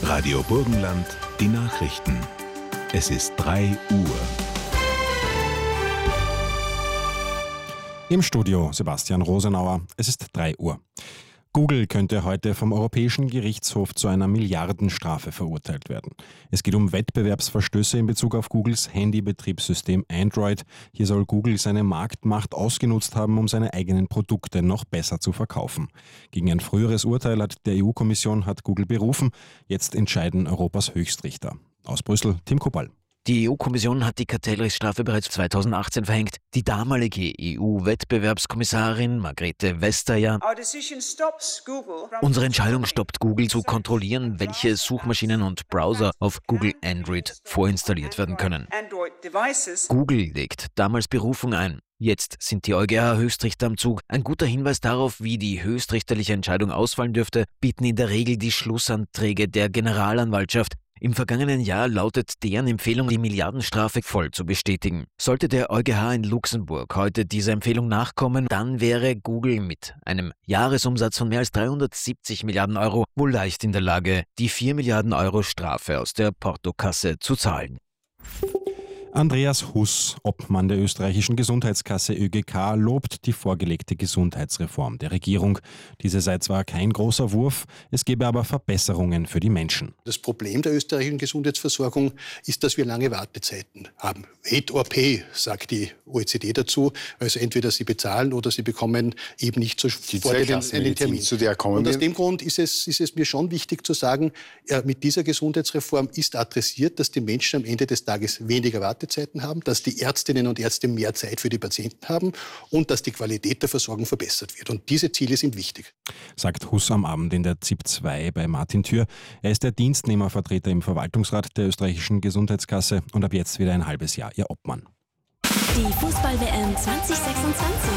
Radio Burgenland, die Nachrichten. Es ist 3 Uhr. Im Studio Sebastian Rosenauer. Es ist 3 Uhr. Google könnte heute vom Europäischen Gerichtshof zu einer Milliardenstrafe verurteilt werden. Es geht um Wettbewerbsverstöße in Bezug auf Googles Handybetriebssystem Android. Hier soll Google seine Marktmacht ausgenutzt haben, um seine eigenen Produkte noch besser zu verkaufen. Gegen ein früheres Urteil der EU-Kommission hat Google berufen. Jetzt entscheiden Europas Höchstrichter. Aus Brüssel, Tim Kopal. Die EU-Kommission hat die Kartellrechtsstrafe bereits 2018 verhängt. Die damalige EU-Wettbewerbskommissarin Margrethe Vestager: Unsere Entscheidung stoppt Google zu kontrollieren, welche Suchmaschinen und Browser auf Google Android vorinstalliert werden können. Google legt damals Berufung ein. Jetzt sind die EuGH-Höchstrichter am Zug. Ein guter Hinweis darauf, wie die höchstrichterliche Entscheidung ausfallen dürfte, bieten in der Regel die Schlussanträge der Generalanwaltschaft. Im vergangenen Jahr lautet deren Empfehlung, die Milliardenstrafe voll zu bestätigen. Sollte der EuGH in Luxemburg heute dieser Empfehlung nachkommen, dann wäre Google mit einem Jahresumsatz von mehr als 370 Milliarden Euro wohl leicht in der Lage, die 4 Milliarden Euro Strafe aus der Portokasse zu zahlen. Andreas Huss, Obmann der österreichischen Gesundheitskasse ÖGK, lobt die vorgelegte Gesundheitsreform der Regierung. Diese sei zwar kein großer Wurf, es gebe aber Verbesserungen für die Menschen. Das Problem der österreichischen Gesundheitsversorgung ist, dass wir lange Wartezeiten haben. Wait or pay, sagt die OECD dazu. Also entweder Sie bezahlen oder Sie bekommen eben nicht sofort einen Termin. Und aus dem Grund ist es mir schon wichtig zu sagen, mit dieser Gesundheitsreform ist adressiert, dass die Menschen am Ende des Tages weniger Wartezeiten haben, dass die Ärztinnen und Ärzte mehr Zeit für die Patienten haben und dass die Qualität der Versorgung verbessert wird. Und diese Ziele sind wichtig. Sagt Huss am Abend in der ZIP 2 bei Martin Thür. Er ist der Dienstnehmervertreter im Verwaltungsrat der österreichischen Gesundheitskasse und ab jetzt wieder ein halbes Jahr ihr Obmann. Die Fußball-WM 2026.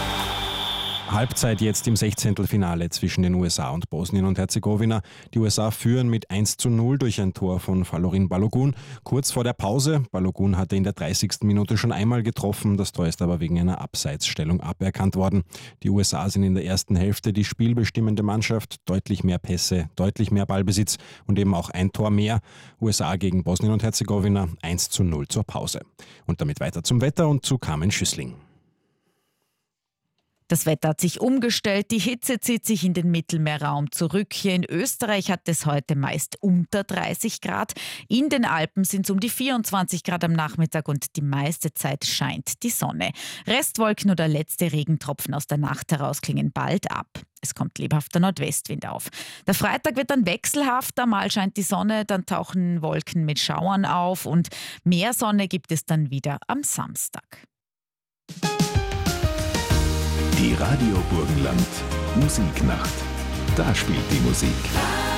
Halbzeit jetzt im 16. Zwischen den USA und Bosnien und Herzegowina. Die USA führen mit 1:0 durch ein Tor von Falorin Balogun. Kurz vor der Pause, Balogun hatte in der 30. Minute schon einmal getroffen, das Tor ist aber wegen einer Abseitsstellung aberkannt worden. Die USA sind in der ersten Hälfte die spielbestimmende Mannschaft, deutlich mehr Pässe, deutlich mehr Ballbesitz und eben auch ein Tor mehr. USA gegen Bosnien und Herzegowina 1:0 zur Pause. Und damit weiter zum Wetter und zu Carmen Schüssling. Das Wetter hat sich umgestellt, die Hitze zieht sich in den Mittelmeerraum zurück. Hier in Österreich hat es heute meist unter 30 Grad. In den Alpen sind es um die 24 Grad am Nachmittag und die meiste Zeit scheint die Sonne. Restwolken oder letzte Regentropfen aus der Nacht heraus klingen bald ab. Es kommt lebhafter Nordwestwind auf. Der Freitag wird dann wechselhafter, mal scheint die Sonne, dann tauchen Wolken mit Schauern auf und mehr Sonne gibt es dann wieder am Samstag. Die Radio Burgenland Musiknacht. Da spielt die Musik.